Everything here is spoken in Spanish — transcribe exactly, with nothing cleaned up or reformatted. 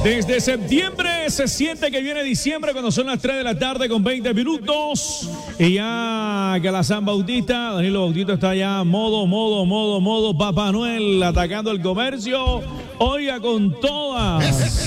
Desde septiembre se siente que viene diciembre cuando son las tres de la tarde con veinte minutos. Y ya que la San Bautista, Danilo Bautista está ya modo, modo, modo, modo Papá Noel atacando el comercio. Oiga con todas.